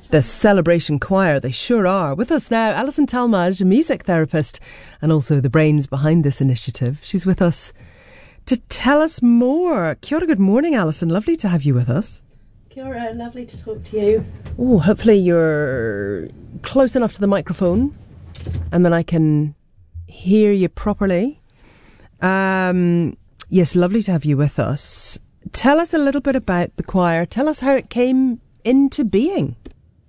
The Celebration Choir, they sure are. With us now, Alison Talmadge, a music therapist and also the brains behind this initiative. She's with us to tell us more. Kia ora, good morning, Alison. Lovely to have you with us. Kia ora, lovely to talk to you. Oh, hopefully you're close enough to the microphone and then I can hear you properly. Yes, lovely to have you with us. Tell us a little bit about the choir. Tell us how it came into being.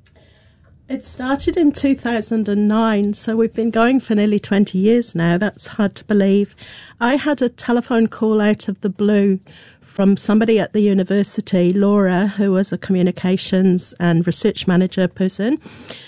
It started in 2009, so we've been going for nearly 20 years now. That's hard to believe. I had a telephone call out of the blue from somebody at the university, Laura, who was a communications and research manager person,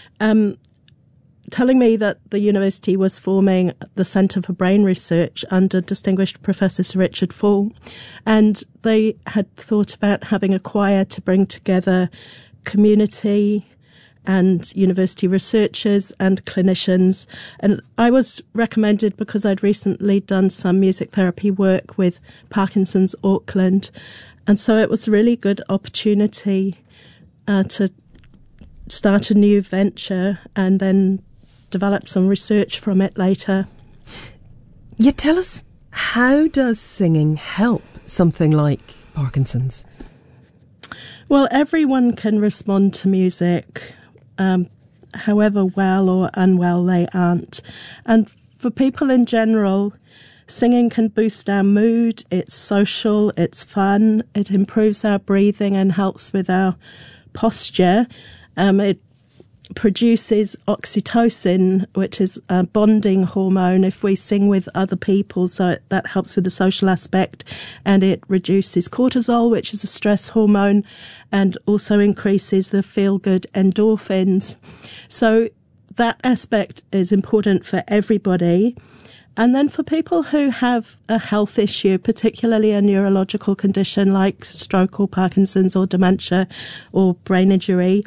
telling me that the university was forming the Centre for Brain Research under distinguished Professor Sir Richard Fall. And they had thought about having a choir to bring together community and university researchers and clinicians. And I was recommended because I'd recently done some music therapy work with Parkinson's Auckland. And so it was a really good opportunity to start a new venture and then develop some research from it later. Yeah, tell us, how does singing help something like Parkinson's? Well, everyone can respond to music, however well or unwell they aren't. And for people in general, singing can boost our mood. It's social, it's fun, it improves our breathing and helps with our posture. It produces oxytocin, which is a bonding hormone if we sing with other people, so that helps with the social aspect, and it reduces cortisol, which is a stress hormone, and also increases the feel-good endorphins. So that aspect is important for everybody. And then for people who have a health issue, particularly a neurological condition like stroke or Parkinson's or dementia or brain injury,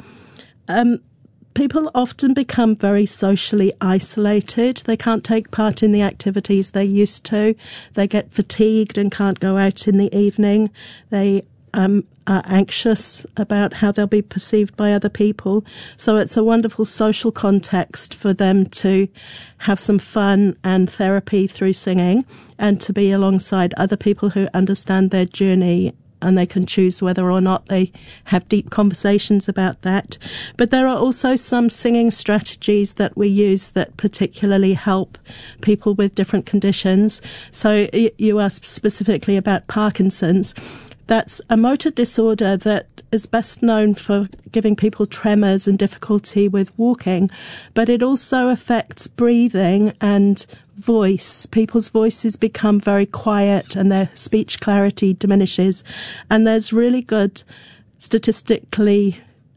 people often become very socially isolated. They can't take part in the activities they used to. They get fatigued and can't go out in the evening. They are anxious about how they'll be perceived by other people. So it's a wonderful social context for them to have some fun and therapy through singing and to be alongside other people who understand their journey, and they can choose whether or not they have deep conversations about that. But there are also some singing strategies that we use that particularly help people with different conditions. So you asked specifically about Parkinson's. That's a motor disorder that is best known for giving people tremors and difficulty with walking, but it also affects breathing and voice. People's voices become very quiet and their speech clarity diminishes. And there's really good statistically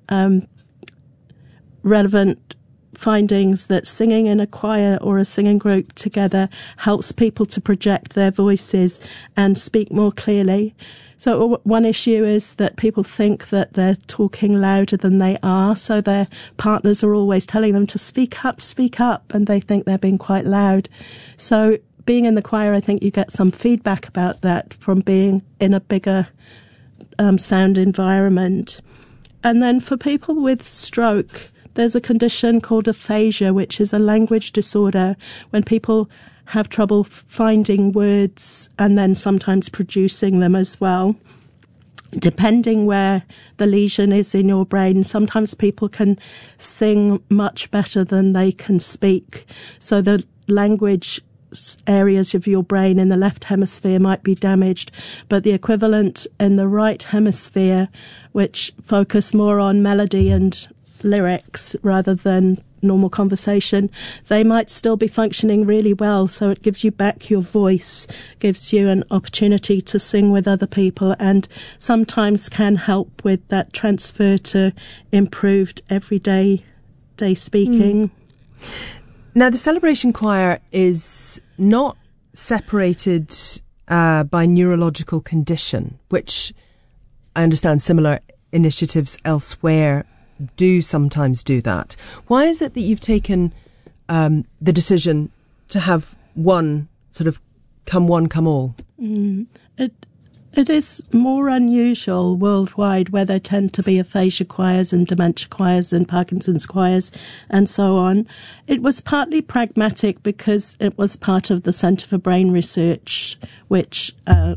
relevant findings that singing in a choir or a singing group together helps people to project their voices and speak more clearly. So one issue is that people think that they're talking louder than they are, so their partners are always telling them to speak up, and they think they're being quite loud. So being in the choir, I think you get some feedback about that from being in a bigger sound environment. And then for people with stroke, there's a condition called aphasia, which is a language disorder when people have trouble finding words and then sometimes producing them as well. Depending where the lesion is in your brain, sometimes people can sing much better than they can speak. So the language areas of your brain in the left hemisphere might be damaged, but the equivalent in the right hemisphere, which focus more on melody and lyrics rather than normal conversation, they might still be functioning really well. So it gives you back your voice, gives you an opportunity to sing with other people, and sometimes can help with that transfer to improved everyday speaking. Now, the Celebration Choir is not separated by neurological condition, which I understand similar initiatives elsewhere do sometimes do that. Why is it that you've taken the decision to have one sort of come one, come all? It It is more unusual worldwide where there tend to be aphasia choirs and dementia choirs and Parkinson's choirs and so on. It was partly pragmatic because it was part of the Centre for Brain Research, which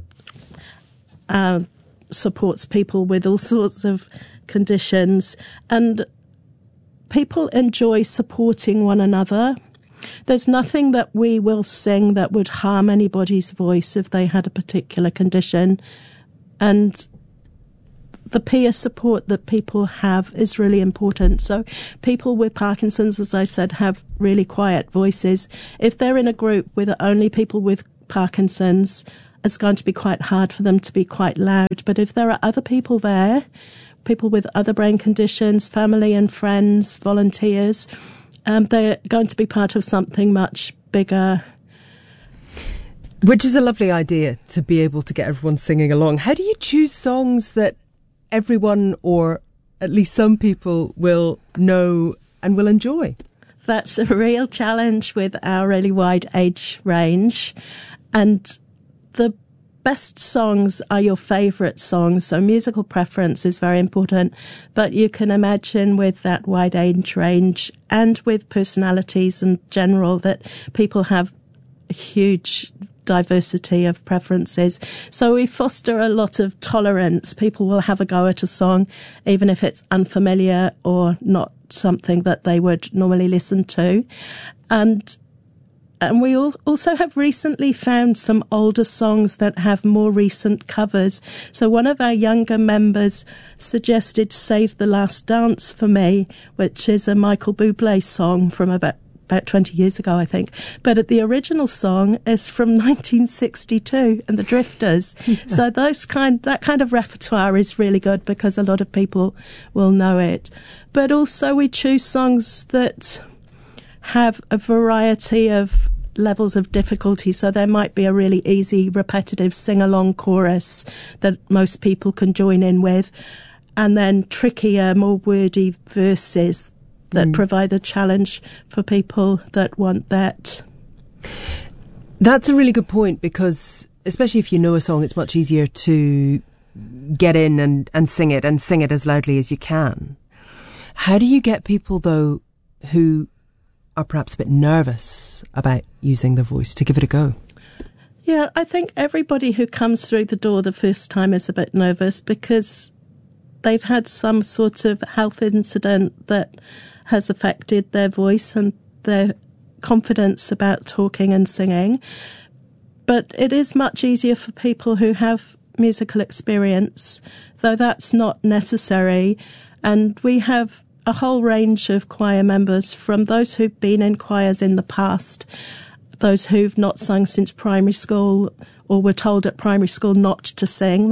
supports people with all sorts of conditions, and people enjoy supporting one another. There's nothing that we will sing that would harm anybody's voice if they had a particular condition. And the peer support that people have is really important. So people with Parkinson's, as I said, have really quiet voices. If they're in a group with only people with Parkinson's, it's going to be quite hard for them to be quite loud. But if there are other people there, people with other brain conditions, family and friends, volunteers, they're going to be part of something much bigger. Which is a lovely idea, to be able to get everyone singing along. How do you choose songs that everyone, or at least some people, will know and will enjoy? That's a real challenge with our really wide age range. And the best songs are your favourite songs, so musical preference is very important, but you can imagine with that wide age range and with personalities in general that people have a huge diversity of preferences. So we foster a lot of tolerance. People will have a go at a song, even if it's unfamiliar or not something that they would normally listen to. And we also have recently found some older songs that have more recent covers. So one of our younger members suggested Save the Last Dance for Me, which is a Michael Bublé song from about 20 years ago, I think. But the original song is from 1962 and the Drifters. So that kind of repertoire is really good because a lot of people will know it. But also we choose songs that have a variety of levels of difficulty. So there might be a really easy, repetitive sing-along chorus that most people can join in with, and then trickier, more wordy verses that provide a challenge for people that want that. That's a really good point, because especially if you know a song, it's much easier to get in and sing it as loudly as you can. How do you get people, though, who are perhaps a bit nervous about using their voice to give it a go? Yeah, I think everybody who comes through the door the first time is a bit nervous because they've had some sort of health incident that has affected their voice and their confidence about talking and singing. But it is much easier for people who have musical experience, though that's not necessary. And we have a whole range of choir members, from those who've been in choirs in the past, those who've not sung since primary school or were told at primary school not to sing.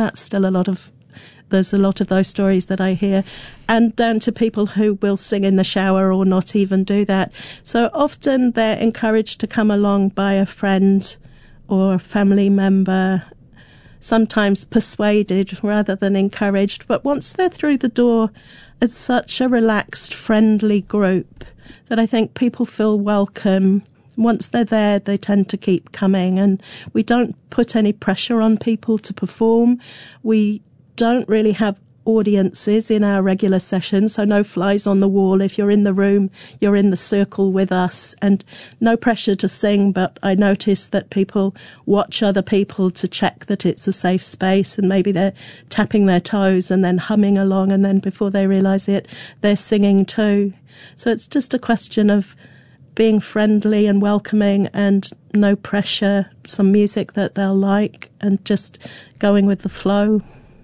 There's a lot of those stories that I hear, and down to people who will sing in the shower or not even do that. So often they're encouraged to come along by a friend or a family member, sometimes persuaded rather than encouraged. But once they're through the door, it's such a relaxed, friendly group that I think people feel welcome. Once they're there, they tend to keep coming, and we don't put any pressure on people to perform. We don't really have audiences in our regular sessions, so no flies on the wall. If you're in the room, you're in the circle with us, and no pressure to sing, but I notice that people watch other people to check that it's a safe space, and maybe they're tapping their toes and then humming along, and then before they realise it, they're singing too. So it's just a question of being friendly and welcoming and no pressure, some music that they'll like, and just going with the flow.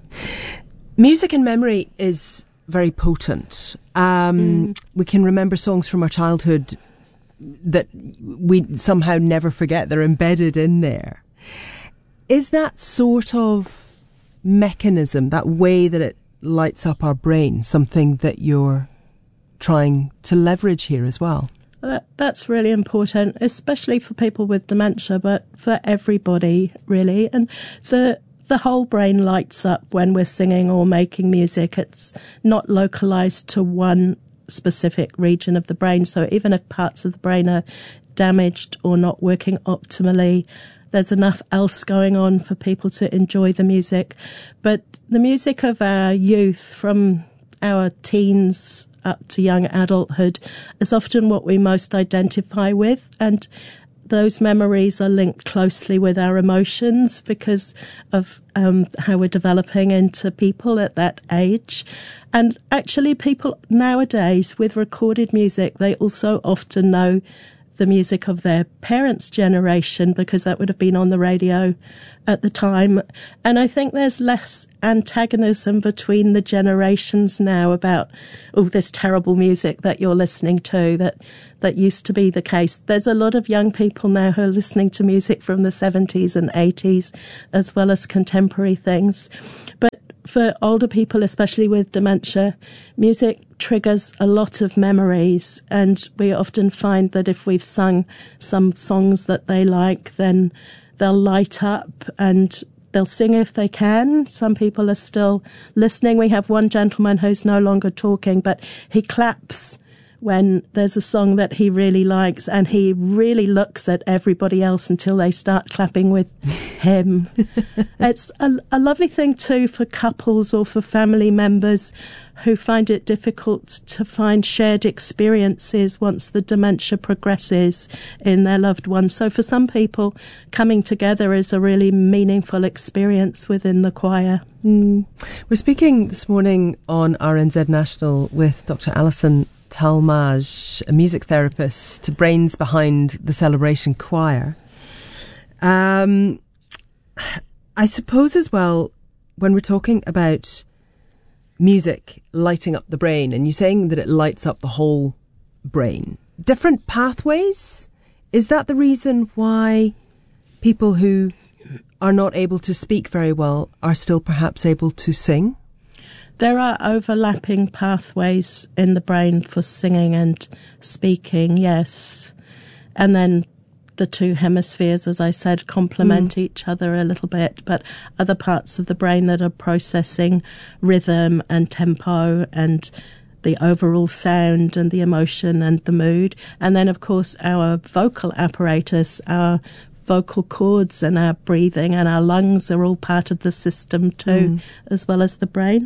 Music and memory is very potent. We can remember songs from our childhood that we somehow never forget. They're embedded in there. Is that sort of mechanism, that way that it lights up our brain, something that you're trying to leverage here as well? That's really important, especially for people with dementia, but for everybody, really. And the whole brain lights up when we're singing or making music. It's not localised to one specific region of the brain. So even if parts of the brain are damaged or not working optimally, there's enough else going on for people to enjoy the music. But the music of our youth, from our teens up to young adulthood, is often what we most identify with, and those memories are linked closely with our emotions because of how we're developing into people at that age. And actually, people nowadays with recorded music, they also often know the music of their parents' generation because that would have been on the radio at the time. And I think there's less antagonism between the generations now about, oh, this terrible music that you're listening to, that used to be the case. There's a lot of young people now who are listening to music from the 70s and 80s, as well as contemporary things. But for older people, especially with dementia, music triggers a lot of memories, and we often find that if we've sung some songs that they like, then they'll light up and they'll sing if they can. Some people are still listening. We have one gentleman who's no longer talking, but he claps when there's a song that he really likes, and he really looks at everybody else until they start clapping with him. It's a lovely thing too for couples or for family members who find it difficult to find shared experiences once the dementia progresses in their loved ones. So for some people, coming together is a really meaningful experience within the choir. We're speaking this morning on RNZ National with Dr. Alison Talmage, a music therapist, brains behind the Celebration Choir. I suppose as well, when we're talking about music lighting up the brain, and you're saying that it lights up the whole brain, different pathways, is that the reason why people who are not able to speak very well are still perhaps able to sing? There are overlapping pathways in the brain for singing and speaking, yes. And then the two hemispheres, as I said, complement each other a little bit, but other parts of the brain that are processing rhythm and tempo and the overall sound and the emotion and the mood. And then, of course, our vocal apparatus, our vocal cords and our breathing and our lungs are all part of the system too, as well as the brain.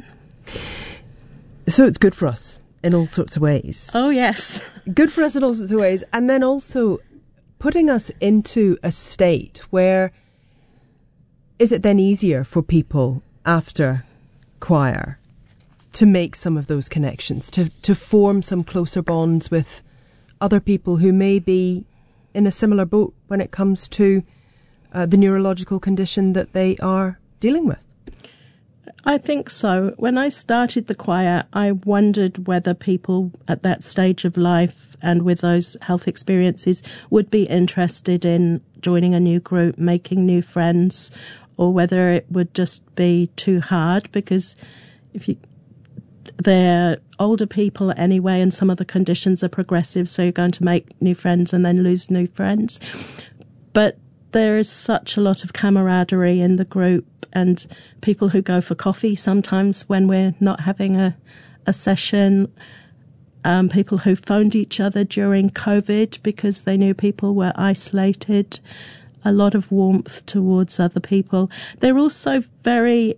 So it's good for us in all sorts of ways. Oh, yes. Good for us in all sorts of ways. And then also putting us into a state where, is it then easier for people after choir to make some of those connections, to form some closer bonds with other people who may be in a similar boat when it comes to the neurological condition that they are dealing with? I think so. When I started the choir, I wondered whether people at that stage of life and with those health experiences would be interested in joining a new group, making new friends, or whether it would just be too hard, because they're older people anyway, and some of the conditions are progressive, so you're going to make new friends and then lose new friends. But there is such a lot of camaraderie in the group, and people who go for coffee sometimes when we're not having a session, people who phoned each other during COVID because they knew people were isolated, a lot of warmth towards other people. They're also very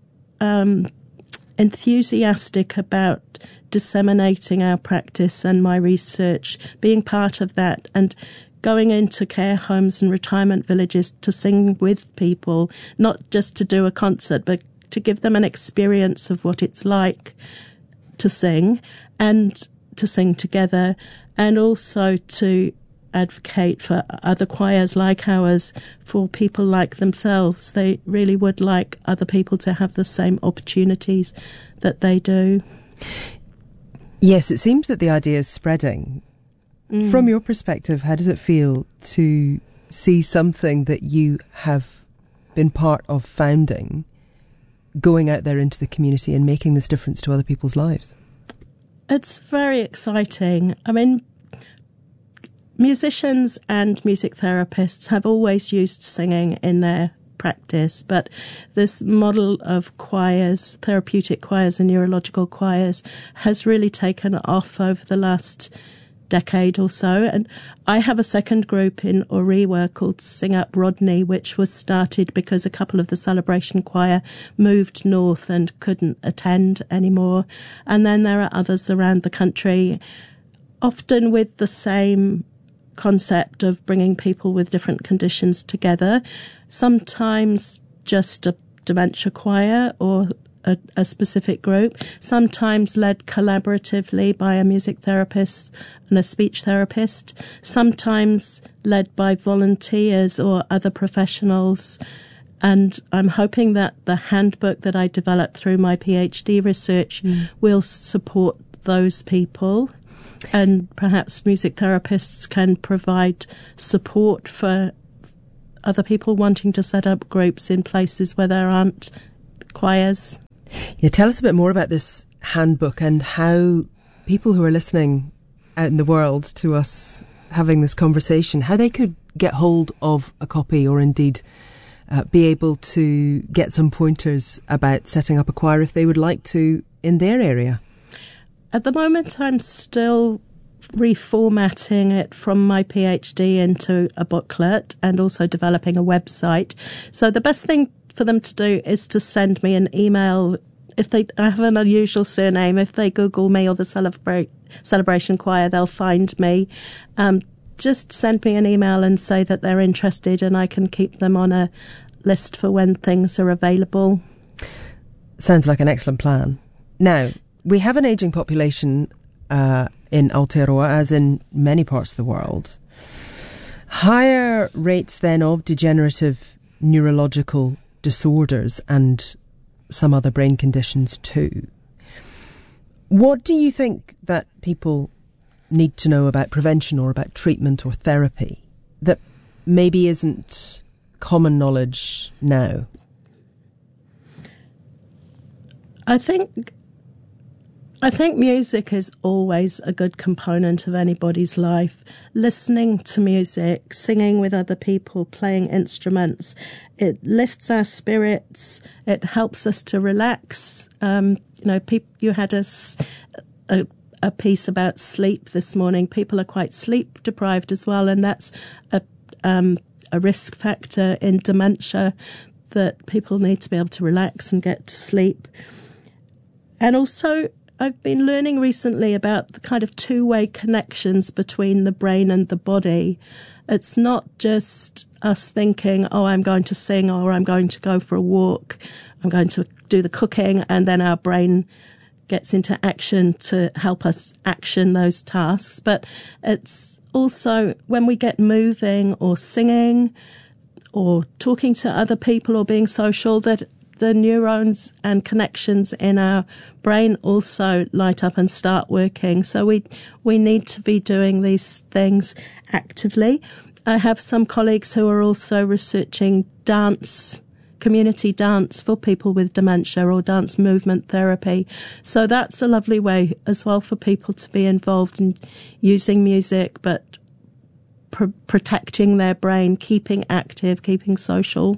enthusiastic about disseminating our practice and my research, being part of that, and going into care homes and retirement villages to sing with people, not just to do a concert, but to give them an experience of what it's like to sing and to sing together, and also to advocate for other choirs like ours, for people like themselves. They really would like other people to have the same opportunities that they do. Yes, it seems that the idea is spreading. From your perspective, how does it feel to see something that you have been part of founding, going out there into the community and making this difference to other people's lives? It's very exciting. I mean, musicians and music therapists have always used singing in their practice, but this model of choirs, therapeutic choirs and neurological choirs, has really taken off over the last decade or so. And I have a second group in Orewa called Sing Up Rodney, which was started because a couple of the celebration choir moved north and couldn't attend anymore. And then there are others around the country, often with the same concept of bringing people with different conditions together, sometimes just a dementia choir or a specific group, sometimes led collaboratively by a music therapist and a speech therapist, sometimes led by volunteers or other professionals. And I'm hoping that the handbook that I developed through my PhD research will support those people. And perhaps music therapists can provide support for other people wanting to set up groups in places where there aren't choirs. Yeah, tell us a bit more about this handbook and how people who are listening out in the world to us having this conversation, how they could get hold of a copy or indeed be able to get some pointers about setting up a choir if they would like to in their area. At the moment, I'm still reformatting it from my PhD into a booklet and also developing a website. So the best thing for them to do is to send me an email. I have an unusual surname. If they Google me or the Celebration Choir, they'll find me. Just send me an email and say that they're interested, and I can keep them on a list for when things are available. Sounds like an excellent plan. Now, we have an ageing population in Aotearoa, as in many parts of the world. Higher rates then of degenerative neurological disorders and some other brain conditions too. What do you think that people need to know about prevention or about treatment or therapy that maybe isn't common knowledge now? I think music is always a good component of anybody's life. Listening to music, singing with other people, playing instruments, it lifts our spirits. It helps us to relax. You had a piece about sleep this morning. People are quite sleep deprived as well, and that's a risk factor in dementia, that people need to be able to relax and get to sleep. And also, I've been learning recently about the kind of two-way connections between the brain and the body. It's not just us thinking, oh, I'm going to sing or I'm going to go for a walk, I'm going to do the cooking, and then our brain gets into action to help us action those tasks. But it's also when we get moving or singing or talking to other people or being social, that the neurons and connections in our brain also light up and start working. So we need to be doing these things actively. I have some colleagues who are also researching dance, community dance for people with dementia, or dance movement therapy. So that's a lovely way as well for people to be involved in using music, but protecting their brain, keeping active, keeping social.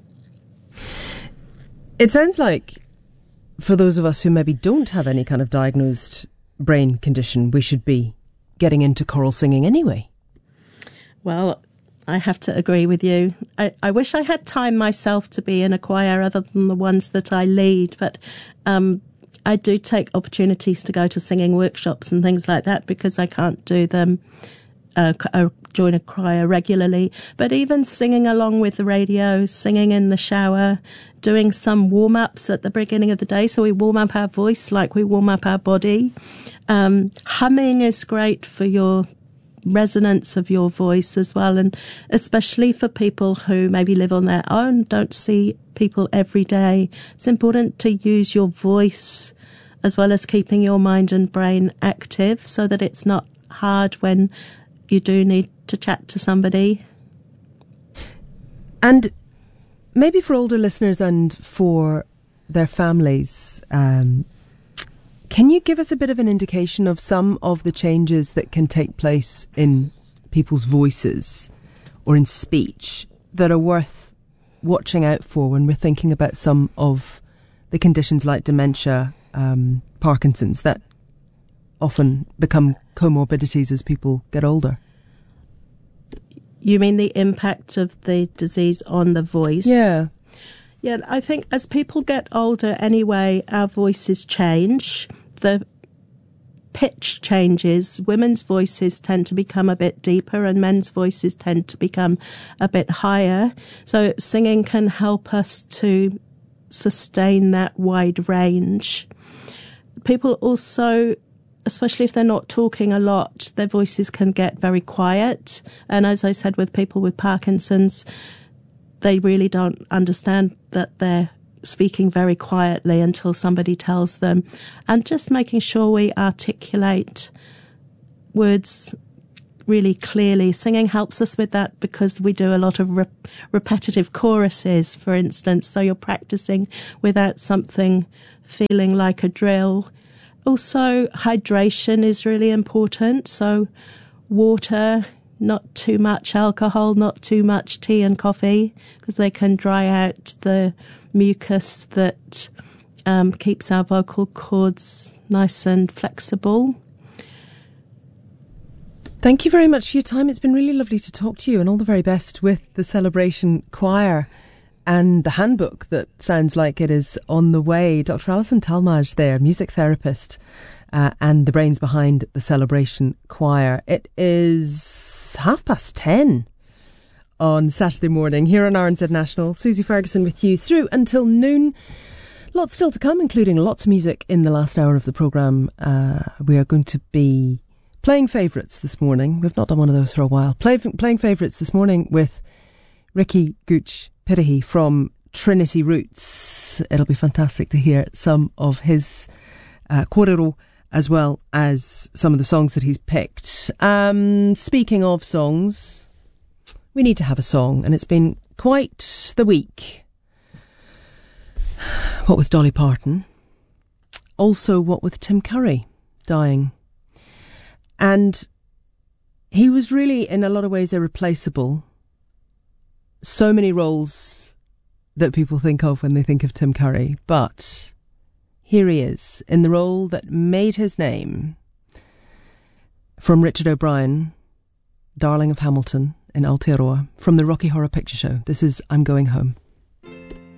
It sounds like for those of us who maybe don't have any kind of diagnosed brain condition, we should be getting into choral singing anyway. Well, I have to agree with you. I wish I had time myself to be in a choir other than the ones that I lead, but I do take opportunities to go to singing workshops and things like that because I can't do them, join a choir regularly. But even singing along with the radio, singing in the shower, doing some warm-ups at the beginning of the day, so we warm up our voice like we warm up our body. Humming is great for your resonance of your voice as well, and especially for people who maybe live on their own, don't see people every day. It's important to use your voice as well as keeping your mind and brain active so that it's not hard when you do need to chat to somebody. And maybe for older listeners and for their families, can you give us a bit of an indication of some of the changes that can take place in people's voices or in speech that are worth watching out for when we're thinking about some of the conditions like dementia, Parkinson's, that often become comorbidities as people get older. You mean the impact of the disease on the voice? Yeah. Yeah, I think as people get older anyway, our voices change. The pitch changes. Women's voices tend to become a bit deeper and men's voices tend to become a bit higher. So singing can help us to sustain that wide range. People also, especially if they're not talking a lot, their voices can get very quiet. And as I said, with people with Parkinson's, they really don't understand that they're speaking very quietly until somebody tells them. And just making sure we articulate words really clearly. Singing helps us with that because we do a lot of repetitive choruses, for instance. So you're practicing without something feeling like a drill. Also, hydration is really important. So water, not too much alcohol, not too much tea and coffee, because they can dry out the mucus that keeps our vocal cords nice and flexible. Thank you very much for your time. It's been really lovely to talk to you, and all the very best with the Celebration Choir and the handbook that sounds like it is on the way. Dr. Alison Talmadge there, music therapist, and the brains behind the Celebration Choir. It is 10:30 on Saturday morning here on RNZ National. Susie Ferguson with you through until noon. Lots still to come, including lots of music in the last hour of the programme. We are going to be playing favourites this morning. We've not done one of those for a while. Playing favourites this morning with Ricky Gooch Pirihi from Trinity Roots. It'll be fantastic to hear some of his kōrero as well as some of the songs that he's picked. Speaking of songs, we need to have a song, and it's been quite the week. What with Dolly Parton, also what with Tim Curry dying. And he was really, in a lot of ways, irreplaceable. So many roles that people think of when they think of Tim Curry. But here he is, in the role that made his name, from Richard O'Brien, Darling of Hamilton in Aotearoa, from the Rocky Horror Picture Show. This is I'm Going Home.